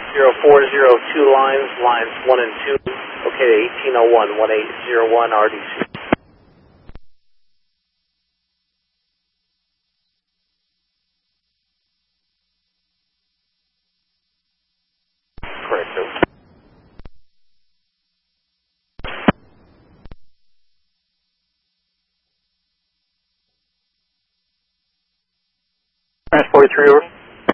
0402 lines 1 and 2, okay, 1801, 1801 RDC. Correct, sir. France 43 over.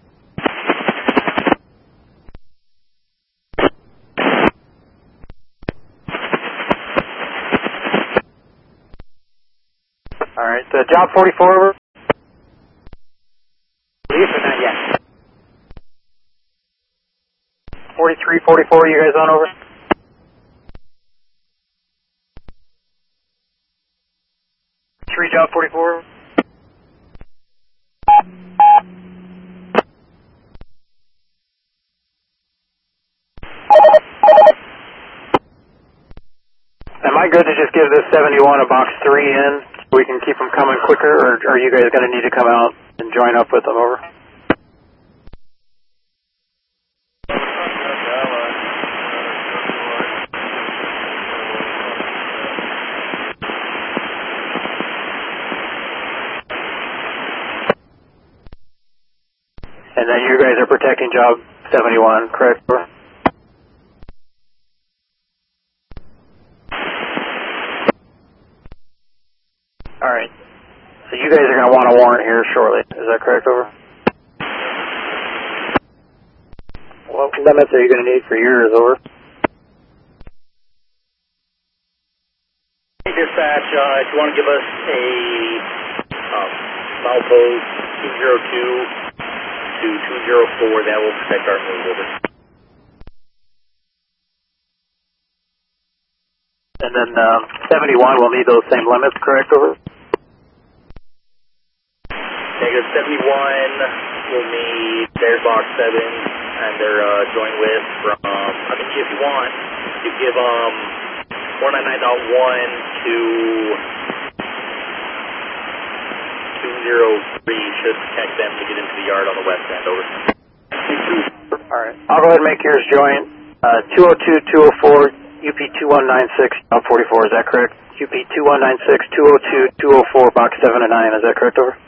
Alright, job 44 over. Yes or not yet? 43, 44, you guys on over? Three, job 44. Am I good to just give this 71 a box 3 in so we can keep them coming quicker, or are you guys going to need to come out and join up with them over? And then you guys are protecting job 71, correct? Alright. So you guys are going to want a warrant here shortly. Is that correct, over? What limits are you going to need for yours, over? Hey, dispatch, if you want to give us a milepost 202 to 204, that will protect our move, over. And then 71 will need those same limits, correct, over? Negative 71 will need their box 7 and their join with from, I mean, if you want, you give 499.1 to 203 should protect them to get into the yard on the west end, over. Alright, I'll go ahead and make yours joint. 202, 204, UP 2196, job 44, is that correct? UP 2196, 202, 204, box 7 and 9, is that correct, over?